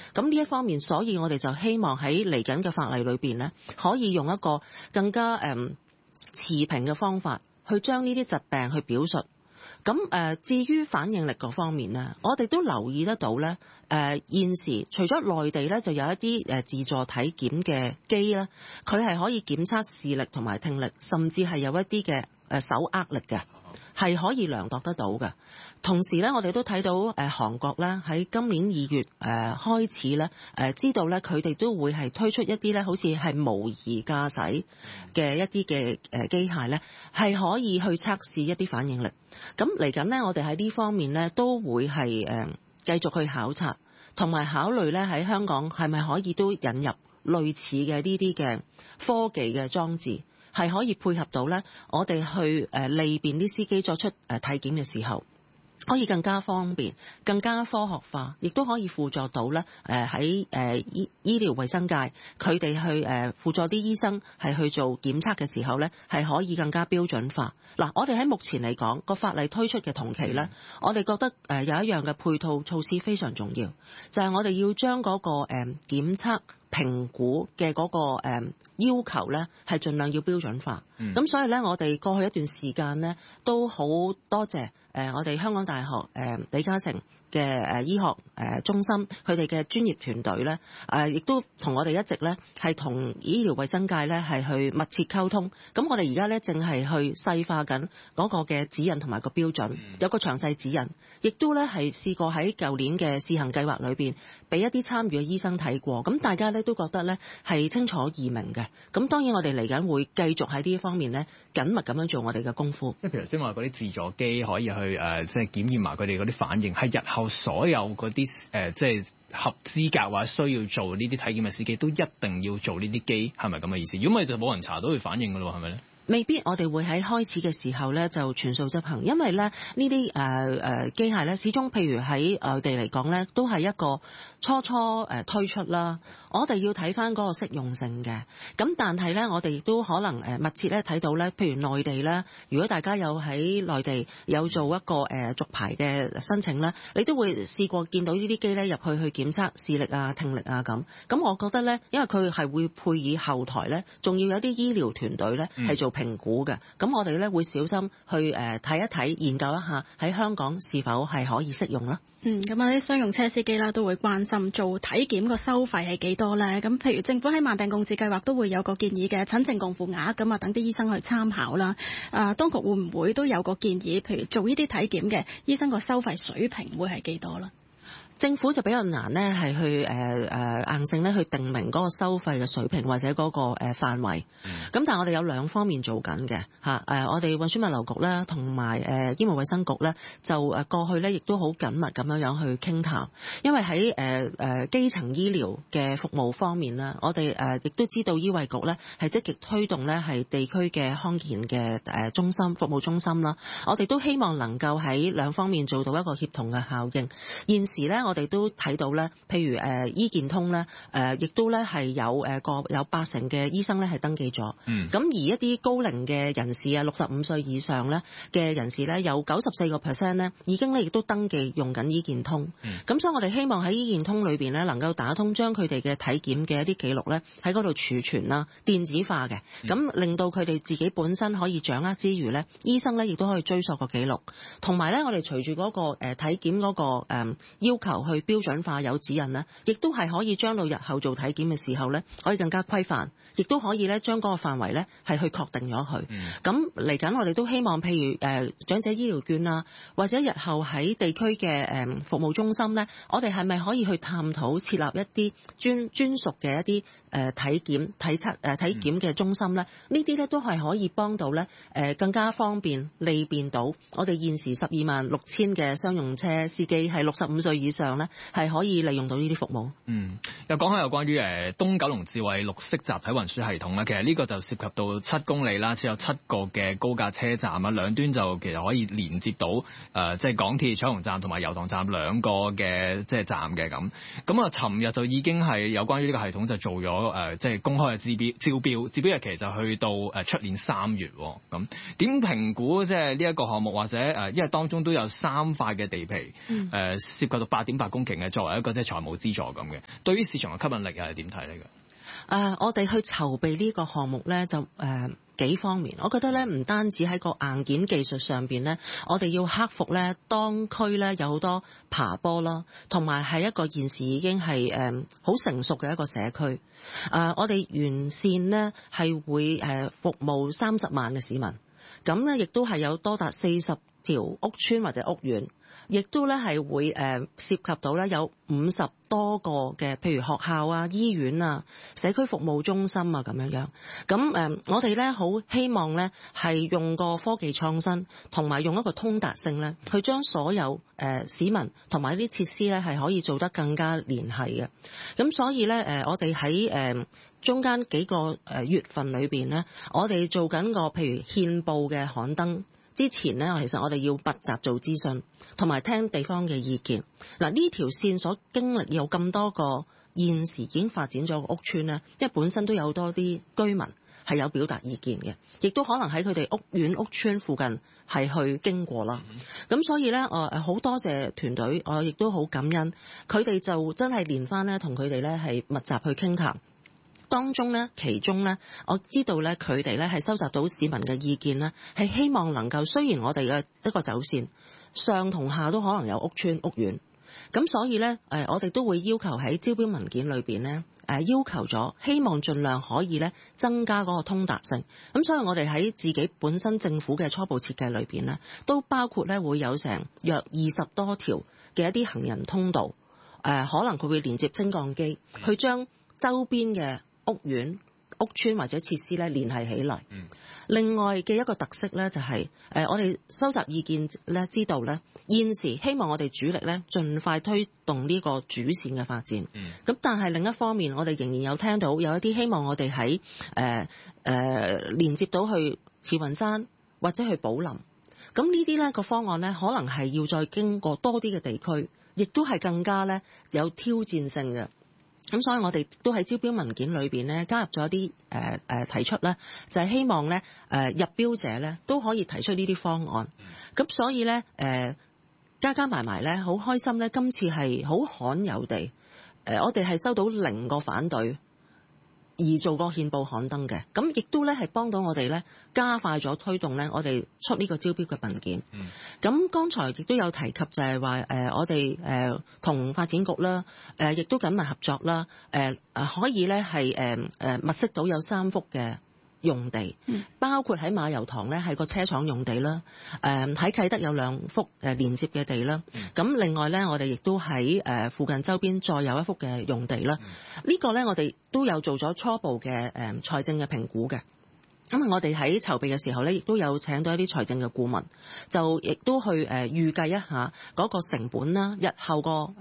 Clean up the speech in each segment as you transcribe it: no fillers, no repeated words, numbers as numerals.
咁呢一方面，所以我哋就希望喺嚟緊嘅法例裏邊咧，可以用一個更加持平嘅方法去將呢啲疾病去表述。咁至於反應力嗰方面咧，我哋都留意得到咧。現時除咗內地咧，就有一啲自助體檢嘅機啦，佢係可以檢測視力同埋聽力，甚至係有一啲嘅手握力嘅，係可以量度得到嘅。同時咧，我哋都睇到韓國咧喺今年2月開始咧知道咧佢哋都會係推出一啲咧好似係模擬駕駛嘅一啲嘅機械咧，係可以去測試一啲反應力。咁嚟緊咧，我哋喺呢方面咧都會係繼續去考察，同埋考慮咧喺香港係咪可以都引入類似嘅呢啲嘅科技嘅裝置，係可以配合到咧我哋去利便啲司機作出體檢嘅時候，可以更加方便、更加科學化，亦都可以輔助到咧喺醫療衛生界，佢哋去輔助啲醫生係去做檢測嘅時候咧，係可以更加標準化。嗱，我哋喺目前嚟講個法例推出嘅同期咧，我哋覺得有一樣嘅配套措施非常重要，就係我哋要將嗰個檢測評估嘅嗰個要求咧，係盡量要標準化。咁所以咧，我哋過去一段時間咧，都好多謝我哋香港大學李嘉誠嘅醫學中心佢哋嘅專業團隊咧，亦都同我哋一直咧係同醫療衛生界咧係去密切溝通。咁我哋而家咧正係去細化緊嗰個嘅指引同埋個標準，有個詳細指引，亦都咧係試過喺舊年嘅試行計劃裏邊，俾一啲參與嘅醫生睇過，咁大家咧都覺得咧係清楚易明嘅。咁當然我哋嚟緊會繼續喺呢一方面咧緊密咁樣做我哋嘅功夫。 即係譬如先話嗰啲自助機可以去即係檢驗埋佢哋嗰啲反應，係日後所有嗰啲即係合資格或者需要做呢啲體檢嘅司機都一定要做呢啲機，係咪咁嘅意思？如果唔係就冇人查到佢反應㗎咯，係咪咧？ 未必我哋會喺開始嘅時候咧就全數執行，因為咧呢啲機械咧始終譬如喺外地嚟講咧都係一個初推出啦，我哋要睇翻嗰個適用性嘅。咁但係咧我哋亦都可能密切咧睇到咧，譬如內地咧，如果大家有喺內地有做一個續牌嘅申請咧，你都會試過見到呢啲機咧入去檢測視力啊、聽力啊咁。咁我覺得咧，因為佢係會配以後台咧，仲要有啲醫療團隊咧係做評估嘅，咁我哋咧會小心去睇一睇、研究一下喺香港是否係可以適用啦。 咁啊啲商用車司機啦都會關心做體檢個收費係幾多咧？咁譬如政府喺慢病共治計劃都會有個建議嘅診症共付額，咁啊等啲醫生去參考啦。當局會唔會都有個建議，譬如做呢啲體檢嘅醫生個收費水平會係幾多咧？ 政府就比較難咧，係去硬性咧去定明嗰個收費嘅水平或者嗰個範圍。咁但係我哋有兩方面做緊嘅嚇。我哋運輸物流局咧同埋醫務衛生局咧就過去咧亦都好緊密咁樣去傾談，因為喺基層醫療嘅服務方面咧，我哋亦都知道醫衛局咧係積極推動咧係地區嘅康健嘅中心服務中心啦。我哋都希望能夠喺兩方面做到一個協同嘅效應。現時咧我哋都睇到咧，譬如醫健通咧，亦都咧係有80%嘅醫生咧係登記咗。咁而一啲高齡嘅人士啊，65歲以上咧嘅人士咧，有94% 咧已經咧亦都登記用緊醫健通。咁所以我哋希望喺醫健通裏邊咧，能夠打通將佢哋嘅體檢嘅一啲記錄咧喺嗰度儲存啦，電子化嘅，咁令到佢哋自己本身可以掌握之餘咧，醫生咧亦都可以追溯個記錄。同埋咧，我哋隨住嗰個體檢嗰個要求去標準化有指引咧，亦都係可以將到日後做體檢嘅時候咧，可以更加規範，亦都可以咧將嗰個範圍咧係去確定咗佢。咁嚟緊我哋都希望，譬如長者醫療券啊，或者日後喺地區嘅服務中心咧，我哋係咪可以去探討設立一啲專屬嘅一啲體檢嘅中心咧？呢啲咧都係可以幫到咧更加方便利便到我哋現時126000嘅商用車司機係65歲以上咧，係可以利用到呢啲服務。 又講下有關於東九龍智慧綠色集體運輸系統咧，其實呢個就涉及到7公里啦，設有7個嘅高架車站啊，兩端就其實可以連接到即係港鐵彩虹站同埋油塘站兩個嘅即係站嘅咁。咁啊，尋日就已經係有關於呢個系統就做咗即係公開嘅招標日期就去到出年3月咁。點評估即係呢一個項目或者因為當中都有3塊嘅地皮涉及到8 1.8公頃嘅作為一個即係財務資助咁嘅，對於市場嘅吸引力又係點睇呢？ 我哋去籌備呢個項目咧，就幾方面。我覺得咧，唔單止喺個硬件技術上邊咧，我哋要克服咧當區咧有好多爬坡啦，同埋係一個現時已經係好成熟嘅一個社區。我哋沿線呢係會服務30萬嘅市民，咁咧亦都係有多達40條屋邨或者屋苑。亦都咧係會涉及到咧有50多個嘅，譬如學校啊、醫院啊、社區服務中心啊咁樣樣。咁我哋咧好希望咧係用個科技創新，同埋用一個通達性咧，去將所有市民同埋啲設施咧係可以做得更加聯繫嘅。咁所以咧我哋喺中間幾個月份裏邊咧，我哋做緊個譬如憲報嘅刊登。之前呢，其實我哋要密集做諮詢，同埋聽地方嘅意見。嗱，呢條線所經歷有咁多個現時已經發展咗嘅屋邨呢，因為本身都有多啲居民係有表達意見嘅，亦都可能喺佢哋屋苑屋邨附近係去經過啦。咁所以呢，好多謝團隊，我亦都好感恩，佢哋就真係連番呢同佢哋呢係密集去傾談。當中咧，其中咧，我知道咧，佢哋咧係收集到市民嘅意見咧，係希望能夠，雖然我哋嘅一個走線上同下都可能有屋邨屋苑，咁所以咧，我哋都會要求喺招標文件裏邊咧，要求咗，希望盡量可以咧增加嗰個通達性。咁所以我哋喺自己本身政府嘅初步設計裏邊咧，都包括咧會有成約20多條嘅一啲行人通道，可能佢會連接升降機，去將周邊嘅屋苑、屋邨或者設施咧聯繫起嚟。另外嘅一個特色咧就係我哋收集意見咧，知道咧現時希望我哋主力咧盡快推動呢個主線嘅發展。咁但係另一方面，我哋仍然有聽到有一啲希望我哋喺連接到去慈雲山或者去寶林。咁呢啲咧個方案咧，可能係要再經過多啲嘅地區，亦都係更加咧有挑戰性嘅。咁所以我哋都喺招標文件裏邊咧加入咗一啲提出咧，就係希望咧入標者咧都可以提出呢啲方案。咁所以咧加埋埋咧，好開心咧！今次係好罕有地我哋係收到0個反對而做個憲報刊登嘅。咁亦都咧係幫到我哋咧加快咗推動咧我哋出呢個招標嘅文件。咁剛才亦都有提及就係話我哋同發展局啦亦都緊密合作啦可以咧係物色到有3幅嘅用地，包括喺馬油塘咧係個車廠用地啦，喺啟德有2幅連接嘅地啦，咁另外咧我哋亦都喺附近周邊再有1幅嘅用地啦。呢個咧我哋都有做咗初步嘅財政嘅評估嘅。咁我哋喺籌備嘅時候咧，亦都有請到一啲財政嘅顧問，就亦都去預計一下嗰個成本啦，日後個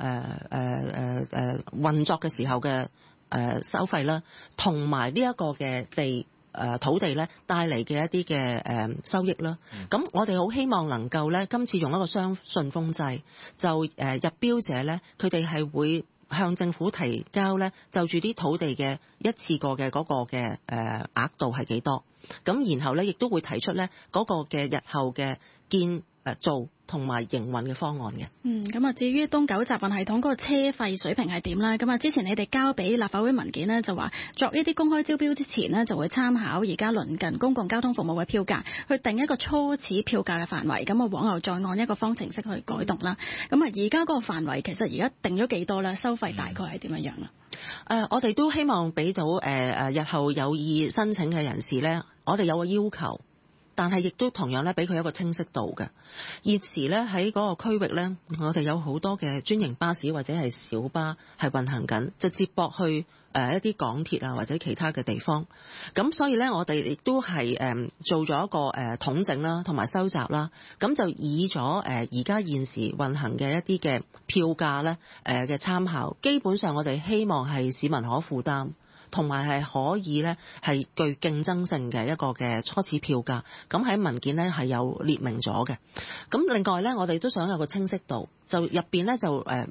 運作嘅時候嘅收費啦，同埋呢一個嘅土地咧帶嚟嘅一啲嘅收益啦。咁我哋好希望能夠咧，今次用一個雙信封制，就入標者咧，佢哋係會向政府提交咧，就住啲土地嘅一次過嘅嗰個嘅額度係幾多，咁然後咧亦都會提出咧嗰個嘅日後嘅做同埋營運嘅方案嘅。 咁啊，至於東九集運系統嗰個車費水平係點啦？咁啊，之前你哋交俾立法會文件呢，就話作呢啲公開招標之前呢，就會參考而家鄰近公共交通服務嘅票價，去定一個初始票價嘅範圍。咁啊，往後再按一個方程式去改動啦。咁啊，而家嗰個範圍其實而家定咗幾多咧？收費大概係點樣樣啦？ 我哋都希望俾到日後有意申請嘅人士咧，我哋有個要求。但係亦都同樣咧，俾佢一個清晰度嘅。現時咧喺嗰個區域咧，我哋有好多嘅專營巴士或者係小巴係運行緊，就接駁去一啲港鐵啊或者其他嘅地方。咁所以咧，我哋亦都係做咗一個統整啦，同埋收集啦。咁就以咗而家現時運行嘅一啲嘅票價咧嘅參考，基本上我哋希望係市民可負擔。同埋係可以咧，係具競爭性嘅一個嘅初始票價，咁喺文件咧係有列明咗嘅。咁另外咧，我哋都想有個清晰度，就入邊咧就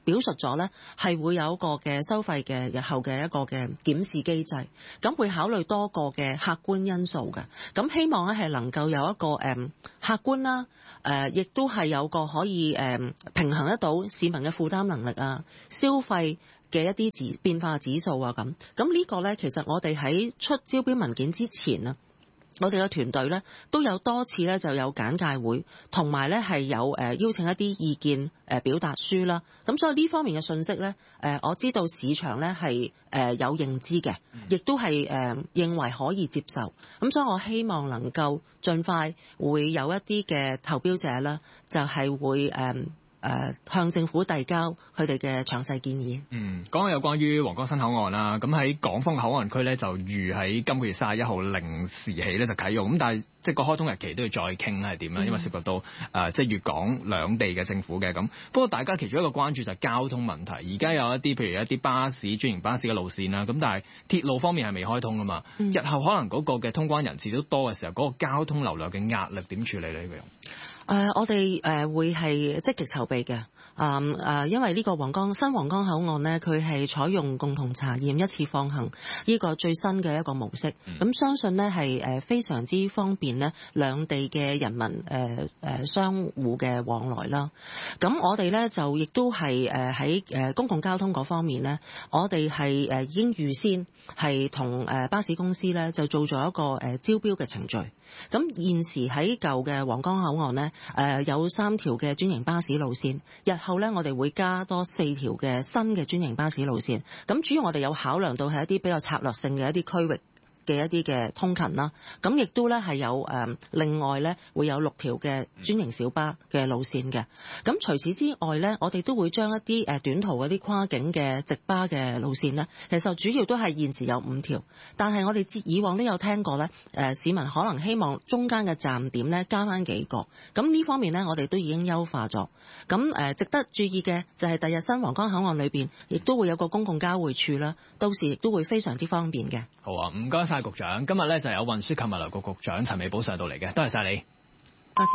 表述咗咧，係會有一個嘅收費嘅日後嘅一個嘅檢視機制，咁會考慮多個嘅客觀因素嘅，咁希望咧係能夠有一個客觀啦，亦都係有個可以平衡得到市民嘅負擔能力啊，消費嘅一啲變化指數啊，咁呢個咧其實我哋喺出招標文件之前啊，我哋嘅團隊咧都有多次咧就有簡介會，同埋咧係有邀請一啲意見表達書啦。咁所以呢方面嘅信息咧，我知道市場咧係有認知嘅，亦都係認為可以接受。咁所以我希望能夠盡快會有一啲嘅投標者啦，就係會向政府遞交佢哋嘅詳細建議。 講下有關於皇崗新口岸啦，咁喺港方口岸區咧就預喺今個月31號零時起咧就啟用，咁但係即係個開通日期都要再傾係點啦，因為涉及到即係粵港兩地嘅政府嘅咁。不過大家其中一個關注就係交通問題，而家有一啲譬如一啲巴士專營巴士嘅路線啦，咁但係鐵路方面係未開通㗎嘛，日後可能嗰個嘅通關人次都多嘅時候，嗰個交通流量嘅壓力點處理呢？呢個我哋會係積極籌備嘅，因為呢個新皇崗口岸呢，佢係採用共同查驗一次放行呢個最新嘅一個模式，咁相信呢係非常之方便呢兩地嘅人民相互嘅往來啦。咁我哋呢就亦都係喺公共交通嗰方面呢，我哋係已經預先係同巴士公司呢就做咗一個招標嘅程序。咁現時喺舊嘅皇崗口岸呢，有3條嘅專營巴士路線，日後呢，我哋會加多4條嘅新嘅專營巴士路線。咁主要我哋有考量到係一啲比較策略性嘅一啲區域嘅一啲嘅通勤啦，咁亦都咧係有另外咧會有6條嘅專營小巴嘅路線嘅。咁除此之外咧，我哋都會將一啲短途嗰啲跨境嘅直巴嘅路線咧，其實主要都係現時有5條，但係我哋以往都有聽過咧，市民可能希望中間嘅站點咧加翻幾個，咁呢方面咧我哋都已經優化咗。咁值得注意嘅就係第日新皇崗口岸裏邊亦都會有個公共交匯處啦，到時亦都會非常之方便嘅。 好啊，唔該晒局長，今日咧就有運輸及物流局局長陳美寶上到嚟嘅，多謝晒你。